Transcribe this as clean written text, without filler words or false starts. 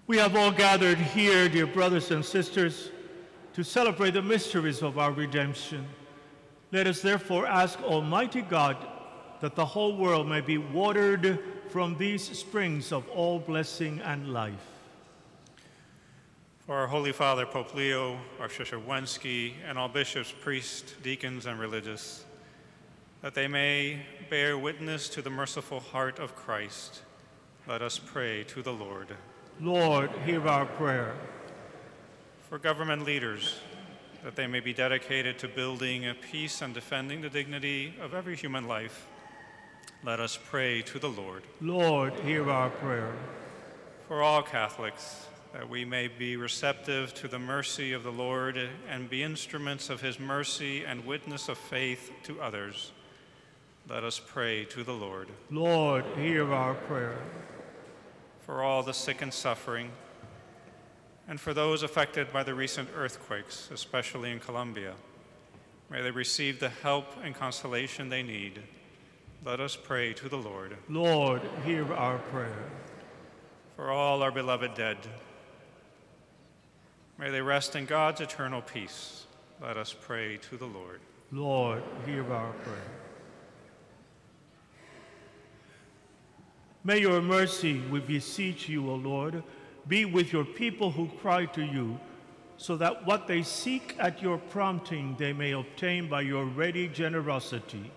We have all gathered here, dear brothers and sisters, to celebrate the mysteries of our redemption. Let us therefore ask Almighty God that the whole world may be watered from these springs of all blessing and life. For our Holy Father, Pope Leo, Archbishop Wensky, and all bishops, priests, deacons, and religious, that they may bear witness to the merciful heart of Christ, let us pray to the Lord. Lord, hear our prayer. For government leaders, that they may be dedicated to building a peace and defending the dignity of every human life, let us pray to the Lord. Lord, hear our prayer. For all Catholics, that we may be receptive to the mercy of the Lord and be instruments of his mercy and witness of faith to others, let us pray to the Lord. Lord, hear our prayer. For all the sick and suffering, and for those affected by the recent earthquakes, especially in Colombia, may they receive the help and consolation they need. Let us pray to the Lord. Lord, hear our prayer. For all our beloved dead, may they rest in God's eternal peace. Let us pray to the Lord. Lord, hear our prayer. May your mercy, we beseech you, O Lord, be with your people who cry to you, so that what they seek at your prompting they may obtain by your ready generosity.